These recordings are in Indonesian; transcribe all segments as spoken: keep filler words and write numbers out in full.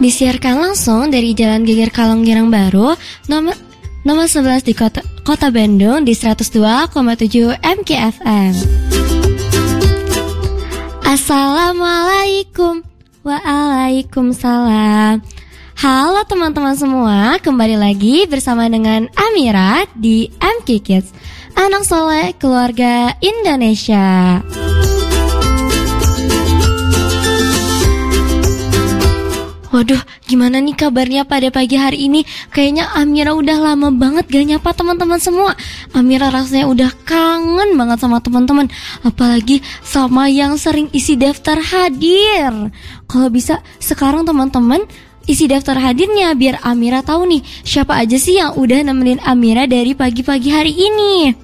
Disiarkan langsung dari Jalan Geger Kalong Girang Baru, nomor nomor sebelas di kota, kota Bandung di seratus dua koma tujuh M K F M. Assalamualaikum. Waalaikumsalam. Halo teman-teman semua, kembali lagi bersama dengan Amira di M K Kids, anak soleh keluarga Indonesia. Waduh, gimana nih kabarnya pada pagi hari ini? Kayaknya Amira udah lama banget gak nyapa teman-teman semua. Amira rasanya udah kangen banget sama teman-teman, apalagi sama yang sering isi daftar hadir. Kalau bisa sekarang teman-teman isi daftar hadirnya biar Amira tahu nih siapa aja sih yang udah nemenin Amira dari pagi-pagi hari ini.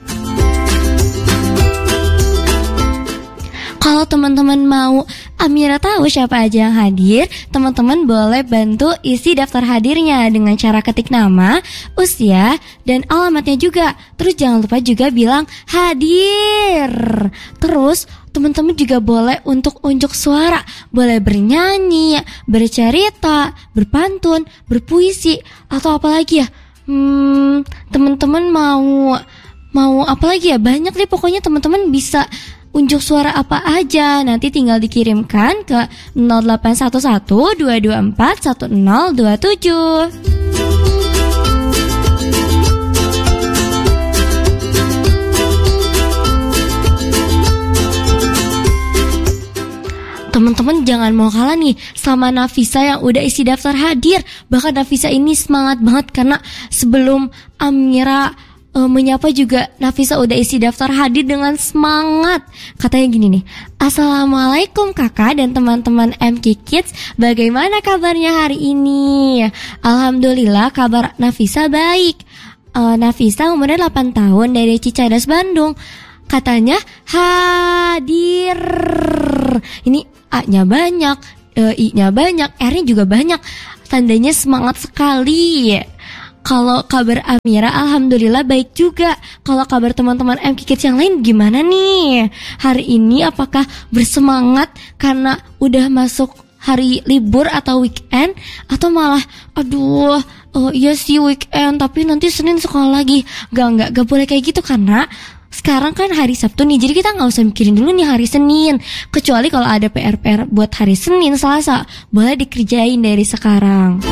Kalau teman-teman mau Amira tahu siapa aja yang hadir, teman-teman boleh bantu isi daftar hadirnya dengan cara ketik nama, usia, dan alamatnya juga. Terus jangan lupa juga bilang hadir. Terus teman-teman juga boleh untuk unjuk suara, boleh bernyanyi, bercerita, berpantun, berpuisi, atau apa lagi ya? Hmm, teman-teman mau mau apa lagi ya? Banyak deh pokoknya teman-teman bisa unjuk suara apa aja. Nanti tinggal dikirimkan ke nol delapan satu satu dua dua empat satu nol dua tujuh. Teman-teman jangan mau kalah nih sama Nafisa yang udah isi daftar hadir. Bahkan Nafisa ini semangat banget karena sebelum Amira Uh, menyapa juga Nafisa udah isi daftar hadir dengan semangat. Katanya gini nih, Assalamualaikum kakak dan teman-teman M K Kids, bagaimana kabarnya hari ini? Alhamdulillah kabar Nafisa baik. uh, Nafisa umurnya delapan tahun dari Cicadas, Bandung. Katanya hadir. Ini A-nya banyak, uh, I-nya banyak, R-nya juga banyak. Tandanya semangat sekali. Kalau kabar Amira alhamdulillah baik juga. Kalau kabar teman-teman M K Kids yang lain gimana nih? Hari ini apakah bersemangat karena udah masuk hari libur atau weekend? Atau malah aduh, oh iya sih weekend tapi nanti Senin sekolah lagi. Gak, gak, gak boleh kayak gitu karena sekarang kan hari Sabtu nih, jadi kita gak usah mikirin dulu nih hari Senin. Kecuali kalau ada P R-P R buat hari Senin, Selasa, boleh dikerjain dari sekarang.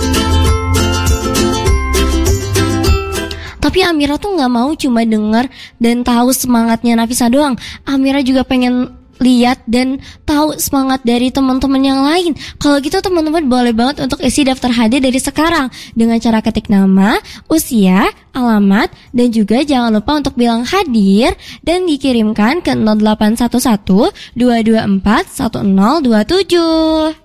Tapi Amira tuh gak mau cuma denger dan tahu semangatnya Nafisa doang. Amira juga pengen lihat dan tahu semangat dari teman-teman yang lain. Kalau gitu teman-teman boleh banget untuk isi daftar hadir dari sekarang dengan cara ketik nama, usia, alamat, dan juga jangan lupa untuk bilang hadir dan dikirimkan ke nol delapan satu satu dua dua empat satu nol dua tujuh.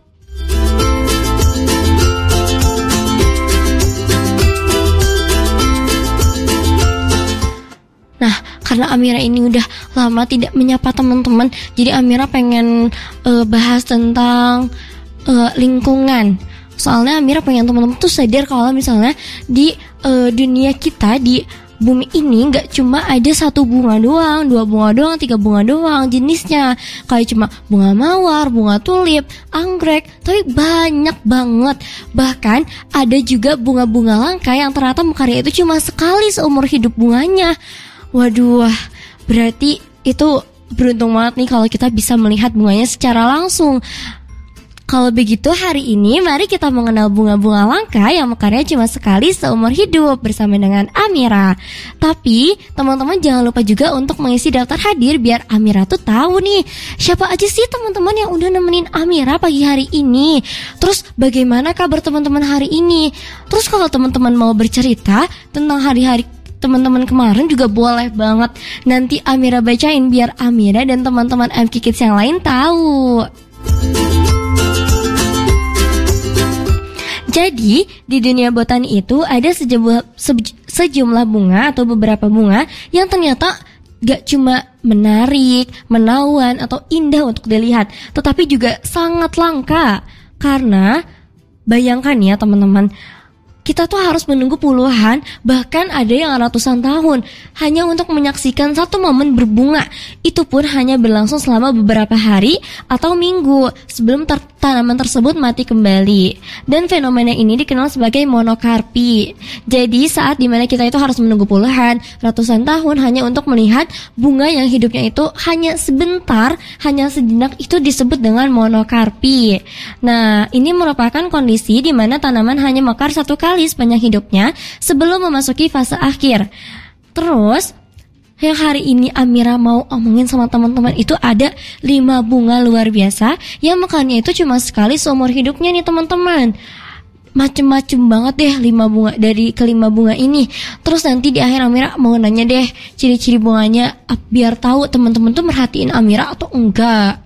Nah, karena Amira ini udah lama tidak menyapa teman-teman, jadi Amira pengen uh, bahas tentang uh, lingkungan. Soalnya Amira pengen teman-teman tuh sadar kalau misalnya di uh, dunia kita, di bumi ini gak cuma ada satu bunga doang, dua bunga doang, tiga bunga doang jenisnya. Kayak cuma bunga mawar, bunga tulip, anggrek, tapi banyak banget. Bahkan ada juga bunga-bunga langka yang ternyata mekarnya itu cuma sekali seumur hidup bunganya. Waduh, berarti itu beruntung banget nih kalau kita bisa melihat bunganya secara langsung. Kalau begitu hari ini mari kita mengenal bunga-bunga langka yang mekarnya cuma sekali seumur hidup bersama dengan Amira. Tapi teman-teman jangan lupa juga untuk mengisi daftar hadir biar Amira tuh tahu nih siapa aja sih teman-teman yang udah nemenin Amira pagi hari ini. Terus bagaimana kabar teman-teman hari ini? Terus kalau teman-teman mau bercerita tentang hari-hari teman-teman kemarin juga boleh banget. Nanti Amira bacain biar Amira dan teman-teman M K Kids yang lain tahu. Jadi di dunia botani itu ada sejumlah, sejumlah bunga atau beberapa bunga yang ternyata gak cuma menarik, menawan atau indah untuk dilihat, tetapi juga sangat langka. Karena bayangkan ya teman-teman, kita tuh harus menunggu puluhan, bahkan ada yang ratusan tahun hanya untuk menyaksikan satu momen berbunga. Itu pun hanya berlangsung selama beberapa hari atau minggu sebelum ter- tanaman tersebut mati kembali. Dan fenomena ini dikenal sebagai monokarpi. Jadi saat dimana kita itu harus menunggu puluhan, ratusan tahun hanya untuk melihat bunga yang hidupnya itu hanya sebentar, hanya sejenak, itu disebut dengan monokarpi. Nah, ini merupakan kondisi di mana tanaman hanya mekar satu kali sepanjang hidupnya sebelum memasuki fase akhir. Terus yang hari ini Amira mau omongin sama teman-teman itu ada lima bunga luar biasa yang mekarnya itu cuma sekali seumur hidupnya nih teman-teman. Macem-macem banget deh lima bunga dari kelima bunga ini. Terus nanti di akhir Amira mau nanya deh ciri-ciri bunganya biar tahu teman-teman tuh merhatiin Amira atau enggak.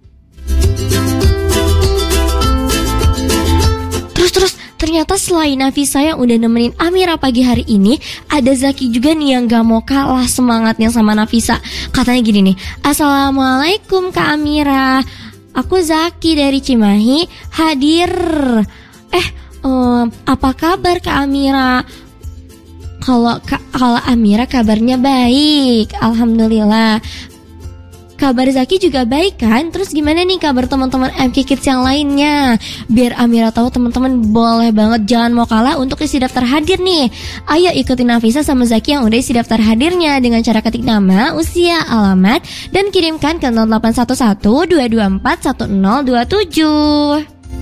Terus-terus ternyata selain Nafisa yang udah nemenin Amira pagi hari ini, ada Zaki juga nih yang gak mau kalah semangatnya sama Nafisa. Katanya gini nih, Assalamualaikum Kak Amira, aku Zaki dari Cimahi hadir. Eh, um, apa kabar Kak Amira? Kalau kalau Amira kabarnya baik, alhamdulillah. Kabar Zaki juga baik kan? Terus gimana nih kabar teman-teman M K Kids yang lainnya? Biar Amira tahu teman-teman boleh banget jangan mau kalah untuk isi daftar hadir nih. Ayo ikutin Nafisa sama Zaki yang udah isi daftar hadirnya dengan cara ketik nama, usia, alamat, dan kirimkan ke nol delapan satu satu dua dua empat satu nol dua tujuh.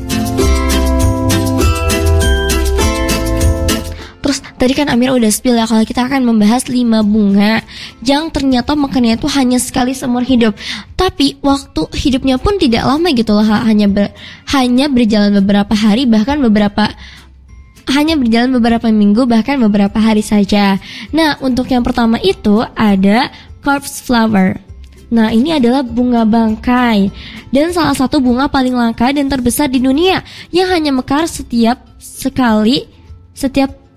Terus tadi kan Amira udah spill ya kalau kita akan membahas lima bunga yang ternyata makannya itu hanya sekali seumur hidup. Tapi waktu hidupnya pun tidak lama gitu loh, hanya ber, hanya berjalan beberapa hari, bahkan beberapa hanya berjalan beberapa minggu, bahkan beberapa hari saja. Nah, untuk yang pertama itu ada corpse flower. Nah, ini adalah bunga bangkai dan salah satu bunga paling langka dan terbesar di dunia yang hanya mekar setiap sekali setiap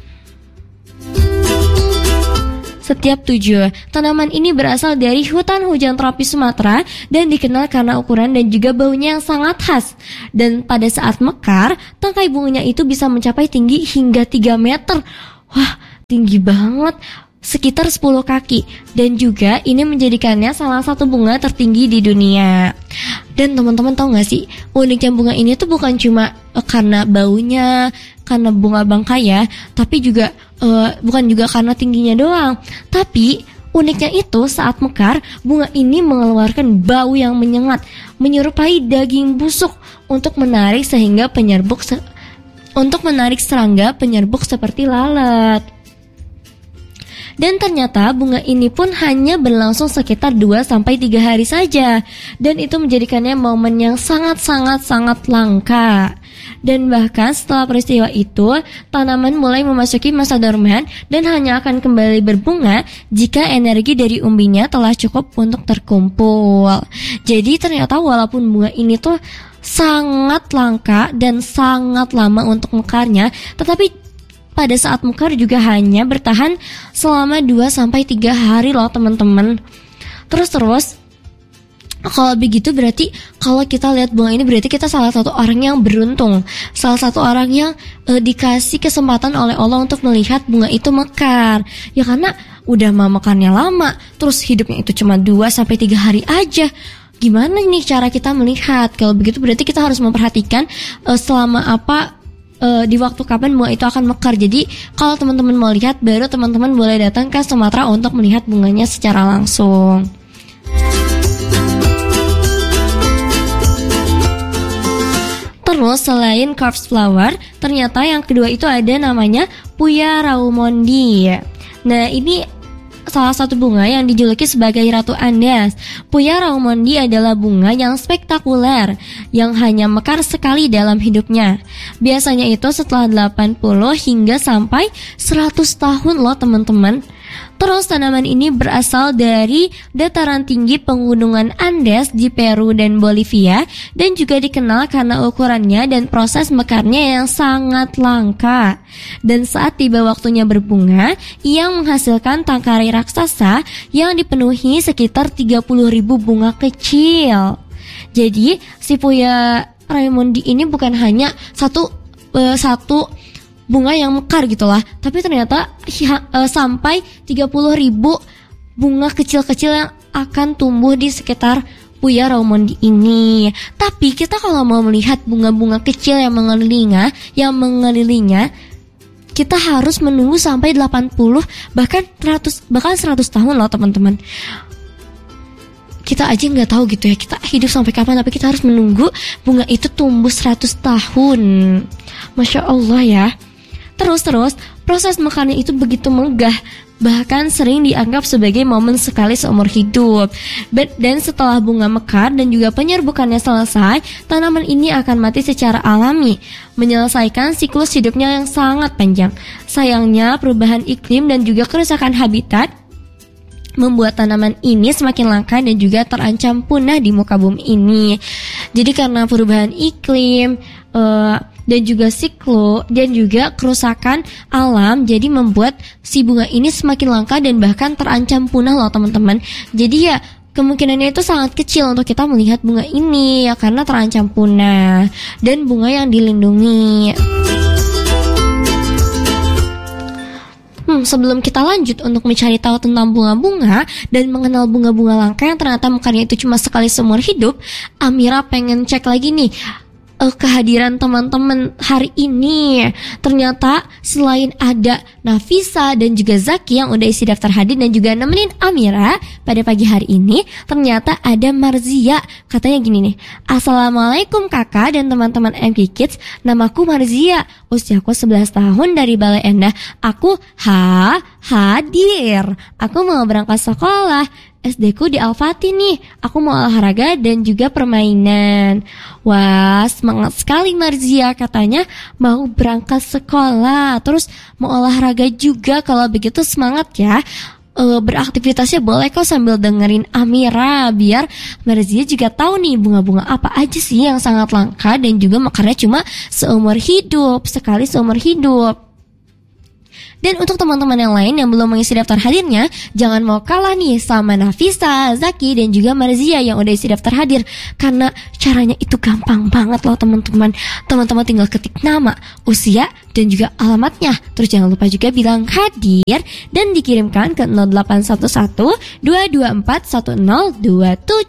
Setiap tujuh. Tanaman ini berasal dari hutan hujan tropis Sumatera dan dikenal karena ukuran dan juga baunya yang sangat khas. Dan pada saat mekar, tangkai bunganya itu bisa mencapai tinggi hingga tiga meter. Wah, tinggi banget. Sekitar sepuluh kaki. Dan juga ini menjadikannya salah satu bunga tertinggi di dunia. Dan teman-teman tahu gak sih, uniknya bunga ini tuh bukan cuma uh, karena baunya, karena bunga bangkai ya, tapi juga uh, bukan juga karena tingginya doang. Tapi uniknya itu saat mekar, bunga ini mengeluarkan bau yang menyengat, menyerupai daging busuk untuk menarik sehingga penyerbuk se- untuk menarik serangga penyerbuk seperti lalat. Dan ternyata bunga ini pun hanya berlangsung sekitar dua sampai tiga hari saja. Dan itu menjadikannya momen yang sangat-sangat-sangat langka. Dan bahkan setelah peristiwa itu, tanaman mulai memasuki masa dorman dan hanya akan kembali berbunga jika energi dari umbinya telah cukup untuk terkumpul. Jadi ternyata walaupun bunga ini tuh sangat langka dan sangat lama untuk mekarnya, tetapi pada saat mekar juga hanya bertahan selama dua sampai tiga hari loh teman-teman. Terus-terus kalau begitu berarti kalau kita lihat bunga ini berarti kita salah satu orang yang beruntung, salah satu orang yang e, dikasih kesempatan oleh Allah untuk melihat bunga itu mekar. Ya karena udah mau mekarnya lama, terus hidupnya itu cuma dua sampai tiga hari aja. Gimana nih cara kita melihat? Kalau begitu berarti kita harus memperhatikan e, selama apa Uh, di waktu kapan bunga itu akan mekar. Jadi kalau teman-teman mau lihat, baru teman-teman boleh datang ke Sumatera untuk melihat bunganya secara langsung. Terus selain corpse flower, ternyata yang kedua itu ada namanya Puya Raumondi. Nah ini salah satu bunga yang dijuluki sebagai Ratu Andes. Puya Raumondi adalah bunga yang spektakuler yang hanya mekar sekali dalam hidupnya. Biasanya itu setelah delapan puluh hingga sampai seratus tahun loh teman-teman. Terus tanaman ini berasal dari dataran tinggi pegunungan Andes di Peru dan Bolivia dan juga dikenal karena ukurannya dan proses mekarnya yang sangat langka. Dan saat tiba waktunya berbunga, ia menghasilkan tangkai raksasa yang dipenuhi sekitar tiga puluh ribu bunga kecil. Jadi si Puya Raumondi ini bukan hanya satu uh, satu bunga yang mekar gitulah. Tapi ternyata ya, uh, sampai tiga puluh ribu bunga kecil-kecil yang akan tumbuh di sekitar Puya Raumundi ini. Tapi kita kalau mau melihat bunga-bunga kecil yang mengelilinginya, yang mengelilinginya, kita harus menunggu sampai delapan puluh bahkan seratus bahkan seratus tahun loh teman-teman. Kita aja nggak tahu gitu ya, kita hidup sampai kapan, tapi kita harus menunggu bunga itu tumbuh seratus tahun. Masya Allah ya. Terus-terus proses mekarnya itu begitu megah, bahkan sering dianggap sebagai momen sekali seumur hidup. Dan setelah bunga mekar dan juga penyerbukannya selesai, tanaman ini akan mati secara alami, menyelesaikan siklus hidupnya yang sangat panjang. Sayangnya perubahan iklim dan juga kerusakan habitat membuat tanaman ini semakin langka dan juga terancam punah di muka bumi ini. Jadi karena perubahan iklim uh, dan juga siklo dan juga kerusakan alam, jadi membuat si bunga ini semakin langka dan bahkan terancam punah loh teman-teman. Jadi ya kemungkinannya itu sangat kecil untuk kita melihat bunga ini ya, karena terancam punah dan bunga yang dilindungi. Hmm, sebelum kita lanjut untuk mencari tahu tentang bunga-bunga dan mengenal bunga-bunga langka yang ternyata mekarnya itu cuma sekali seumur hidup, Amira pengen cek lagi nih uh, kehadiran teman-teman hari ini. Ternyata selain ada Nafisa dan juga Zaki yang udah isi daftar hadir dan juga nemenin Amira pada pagi hari ini, ternyata ada Marzia. Katanya gini nih, Assalamualaikum kakak dan teman-teman M K Kids, namaku Marzia, usiaku sebelas tahun dari Bale Endah. Aku ha hadir. Aku mau berangkat sekolah. S D-ku di Al-Fatih nih. Aku mau olahraga dan juga permainan. Wah, semangat sekali Marzia, katanya mau berangkat sekolah, terus mau olahraga juga. Kalau begitu semangat ya. Uh, beraktivitasnya boleh kok sambil dengerin Amira, biar Marzia juga tahu nih bunga-bunga apa aja sih yang sangat langka dan juga mekarnya cuma seumur hidup, sekali seumur hidup. Dan untuk teman-teman yang lain yang belum mengisi daftar hadirnya, jangan mau kalah nih sama Nafisa, Zaki, dan juga Marzia yang udah isi daftar hadir. Karena caranya itu gampang banget loh teman-teman. Teman-teman tinggal ketik nama, usia, dan juga alamatnya. Terus jangan lupa juga bilang hadir dan dikirimkan ke nol delapan satu satu dua dua empat satu nol dua tujuh.